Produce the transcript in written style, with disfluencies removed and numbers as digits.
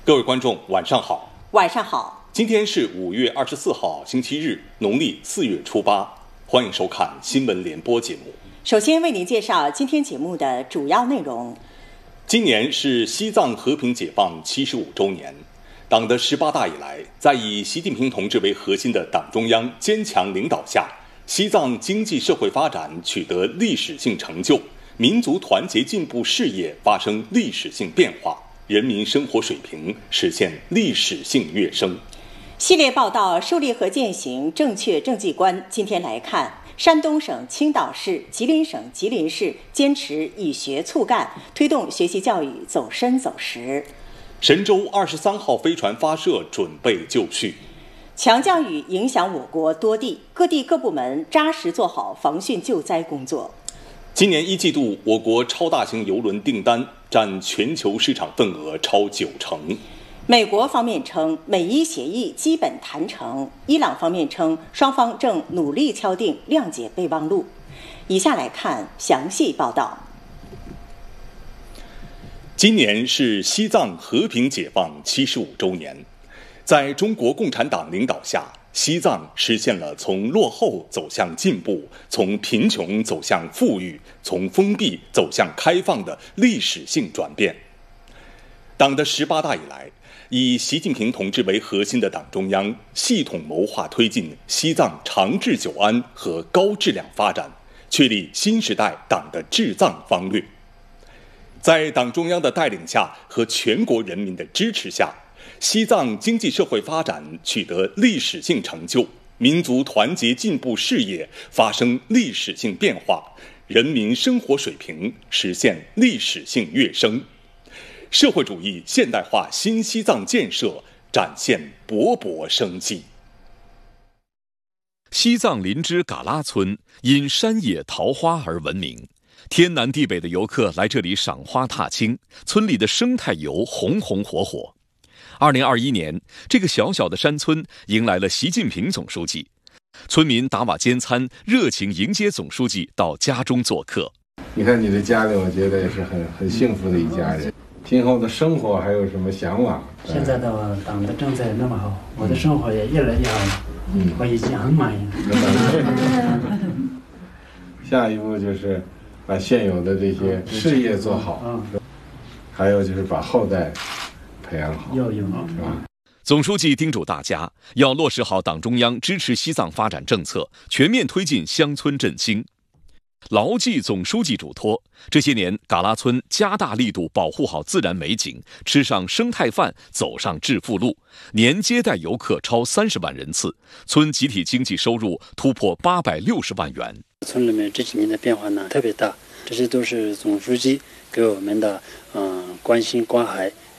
各位观众，晚上好。 晚上好。 今天是5月24号，星期日，农历4月初8。欢迎收看新闻联播节目。 首先为您介绍今天节目的主要内容。 今年是西藏和平解放75周年。党的18大以来，在以习近平同志为核心的党中央坚强领导下，西藏经济社会发展取得历史性成就，民族团结进步事业发生历史性变化，人民生活水平实现历史性跃升。 系列报道树立和践行正确政绩观。今天来看，山东省青岛市、吉林省吉林市坚持以学促干，推动学习教育走深走实。 神舟23号飞船发射准备就绪。 强降雨影响我国多地，各地各部门扎实做好防汛救灾工作。 今年1季度，我国超大型邮轮订单占全球市场份额超90%。 美国方面称美伊协议基本谈成，伊朗方面称双方正努力敲定谅解备忘录。以下来看详细报道。 今年是西藏和平解放75周年，在中国共产党领导下，西藏实现了从落后走向进步，从贫穷走向富裕，从封闭走向开放的历史性转变。党的18大以来，以习近平同志为核心的党中央系统谋划推进西藏长治久安和高质量发展，确立新时代党的治藏方略。在党中央的带领下和全国人民的支持下，西藏经济社会发展取得历史性成就，民族团结进步事业发生历史性变化，人民生活水平实现历史性跃升，社会主义现代化新西藏建设展现勃勃生机。 西藏林芝嘎拉村因山野桃花而闻名，天南地北的游客来这里赏花踏青，村里的生态游红红火火。2021年，这个小小的山村迎来了习近平总书记，村民打瓦煎餐，热情迎接总书记到家中做客。 你看你的家里，我觉得也是很幸福的一家人。今后的生活还有什么向往？ 现在的党的政策也那么好，我的生活也越来越好了，我已经很满意了。 下一步就是把现有的这些事业做好，还有就是把后代培养好，是吧？ 总书记叮嘱大家要落实好党中央支持西藏发展政策，全面推进乡村振兴。牢记总书记嘱托，这些年嘎拉村加大力度保护好自然美景，吃上生态饭，走上致富路，年接待游客超30万人次，村集体经济收入突破860万元。 村里面这几年的变化呢特别大，这些都是总书记给我们的关心关怀。